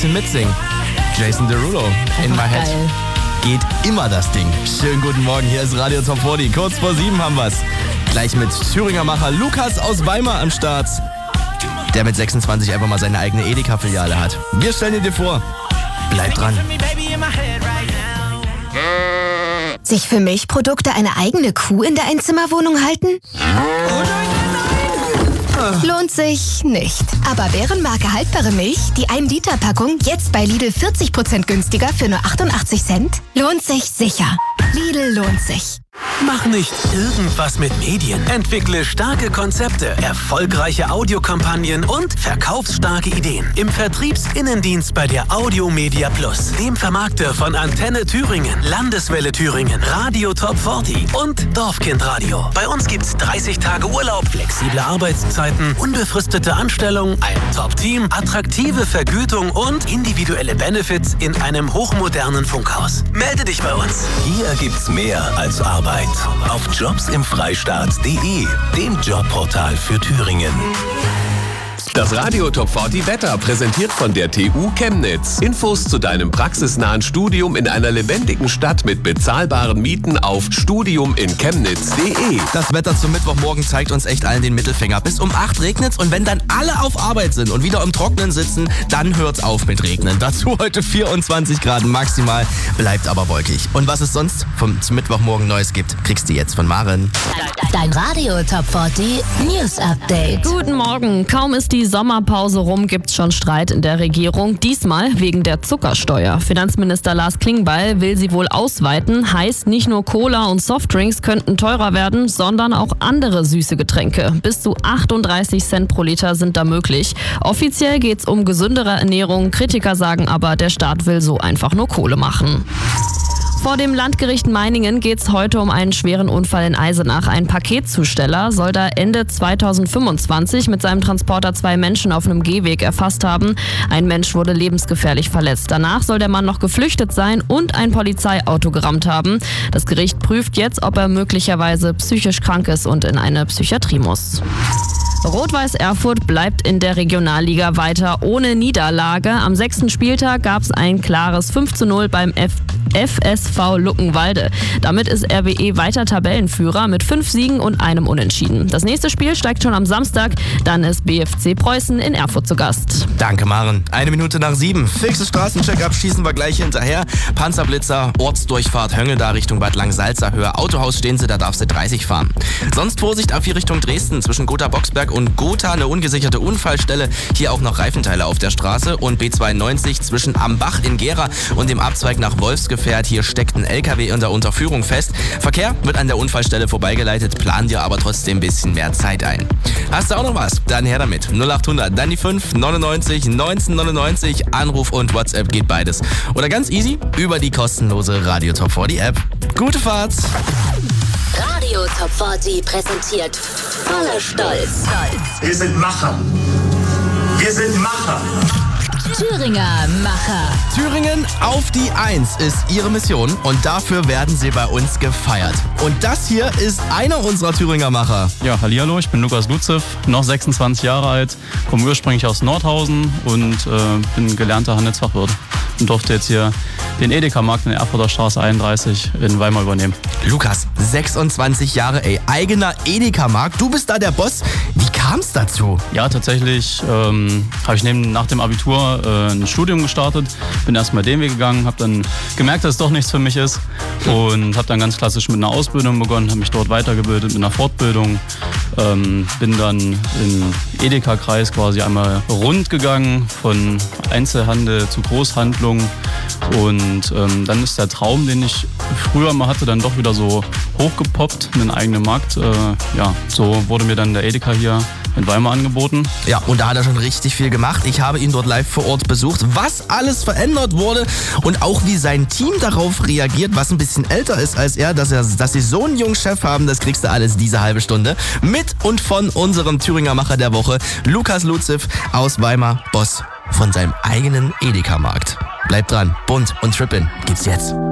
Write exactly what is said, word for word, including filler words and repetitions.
bisschen mitsingen. Jason Derulo, In My Head. Geil. Geht immer das Ding. Schönen guten Morgen, hier ist Radio Top vierzig. Kurz vor sieben haben wir's. Gleich mit Thüringer Macher Lukas aus Weimar am Start, der mit sechsundzwanzig einfach mal seine eigene Edeka-Filiale hat. Wir stellen ihn dir vor. Bleib dran. Sich für Milchprodukte eine eigene Kuh in der Einzimmerwohnung halten? Lohnt sich nicht. Aber Bärenmarke haltbare Milch, die ein Liter Packung, jetzt bei Lidl vierzig Prozent günstiger für nur achtundachtzig Cent? Lohnt sich sicher. Lidl lohnt sich. Mach nicht irgendwas mit Medien. Entwickle starke Konzepte, erfolgreiche Audiokampagnen und verkaufsstarke Ideen. Im Vertriebsinnendienst bei der Audio Media Plus, dem Vermarkter von Antenne Thüringen, Landeswelle Thüringen, Radio Top vierzig und Dorfkindradio. Bei uns gibt's dreißig Tage Urlaub, flexible Arbeitszeiten, unbefristete Anstellung, ein Top-Team, attraktive Vergütung und individuelle Benefits in einem hochmodernen Funkhaus. Melde dich bei uns. Hier gibt's mehr als Arbeit. Auf jobs im freistaat punkt de, dem Jobportal für Thüringen. Das Radio Top vierzig Wetter präsentiert von der T U Chemnitz. Infos zu deinem praxisnahen Studium in einer lebendigen Stadt mit bezahlbaren Mieten auf studium in chemnitz punkt de. Das Wetter zum Mittwochmorgen zeigt uns echt allen den Mittelfinger. Bis um acht regnet's und wenn dann alle auf Arbeit sind und wieder im Trocknen sitzen, dann hört's auf mit Regnen. Dazu heute vierundzwanzig Grad maximal, bleibt aber wolkig. Und was es sonst vom zum Mittwochmorgen Neues gibt, kriegst du jetzt von Maren. Dein Radio Top vierzig News Update. Guten Morgen. Kaum ist die Sommerpause rum, gibt's schon Streit in der Regierung. Diesmal wegen der Zuckersteuer. Finanzminister Lars Klingbeil will sie wohl ausweiten. Heißt, nicht nur Cola und Softdrinks könnten teurer werden, sondern auch andere süße Getränke. Bis zu achtunddreißig Cent pro Liter sind da möglich. Offiziell geht's um gesündere Ernährung. Kritiker sagen aber, der Staat will so einfach nur Kohle machen. Vor dem Landgericht Meiningen geht es heute um einen schweren Unfall in Eisenach. Ein Paketzusteller soll da Ende zweitausendfünfundzwanzig mit seinem Transporter zwei Menschen auf einem Gehweg erfasst haben. Ein Mensch wurde lebensgefährlich verletzt. Danach soll der Mann noch geflüchtet sein und ein Polizeiauto gerammt haben. Das Gericht prüft jetzt, ob er möglicherweise psychisch krank ist und in eine Psychiatrie muss. Rot-Weiß Erfurt bleibt in der Regionalliga weiter ohne Niederlage. Am sechsten Spieltag gab es ein klares fünf zu null beim F F S V Luckenwalde. Damit ist R W E weiter Tabellenführer mit fünf Siegen und einem Unentschieden. Das nächste Spiel steigt schon am Samstag. Dann ist B F C Preußen in Erfurt zu Gast. Danke, Maren. Eine Minute nach sieben. Fixes Straßencheck-up schießen wir gleich hinterher. Panzerblitzer, Ortsdurchfahrt Höngel Richtung Bad Langsalza Höhe. Autohaus stehen sie, da darfst du dreißig fahren. Sonst Vorsicht A vier Richtung Dresden. Zwischen Gotha-Boxberg und Gotha eine ungesicherte Unfallstelle. Hier auch noch Reifenteile auf der Straße. Und B zweiundneunzig zwischen Ambach in Gera und dem Abzweig nach Wolfsgefährt. Hier steckt ein L K W in der Unterführung fest. Verkehr wird an der Unfallstelle vorbeigeleitet. Plan dir aber trotzdem ein bisschen mehr Zeit ein. Hast du auch noch was? Dann her damit. null achthundert, dann die fünf neunundneunzig neunzehnhundertneunundneunzig. Anruf und WhatsApp geht beides. Oder ganz easy über die kostenlose Radio Top vierzig App. Gute Fahrt! Radio Top vierzig präsentiert voller Stolz. Wir sind Macher. Wir sind Macher. Thüringer Macher. Thüringen auf die Eins ist ihre Mission und dafür werden sie bei uns gefeiert. Und das hier ist einer unserer Thüringer Macher. Ja, hallihallo, ich bin Lukas Luzev, noch sechsundzwanzig Jahre alt, komme ursprünglich aus Nordhausen und äh, bin gelernter Handelsfachwirt und durfte jetzt hier den Edeka-Markt in der Erfurter Straße einunddreißig in Weimar übernehmen. Lukas, sechsundzwanzig Jahre, ey, eigener Edeka-Markt, du bist da der Boss. Wie kam es dazu? Ja, tatsächlich ähm, habe ich neben, nach dem Abitur äh, ein Studium gestartet, bin erstmal den Weg gegangen, habe dann gemerkt, dass es doch nichts für mich ist und habe dann ganz klassisch mit einer Ausbildung begonnen, habe mich dort weitergebildet mit einer Fortbildung, ähm, bin dann im Edeka-Kreis quasi einmal rund gegangen, von Einzelhandel zu Großhandlung und ähm, dann ist der Traum, den ich früher mal hatte, dann doch wieder so hochgepoppt, einen eigenen Markt. Äh, ja, so wurde mir dann der Edeka hier in Weimar angeboten. Ja, und da hat er schon richtig viel gemacht. Ich habe ihn dort live vor Ort besucht, was alles verändert wurde und auch wie sein Team darauf reagiert, was ein bisschen älter ist als er, dass, er, dass sie so einen jungen Chef haben, das kriegst du alles diese halbe Stunde. Mit und von unserem Thüringer Macher der Woche, Lukas Luzev aus Weimar, Boss von seinem eigenen Edeka-Markt. Bleibt dran, Bunt und Trippin gibt's jetzt.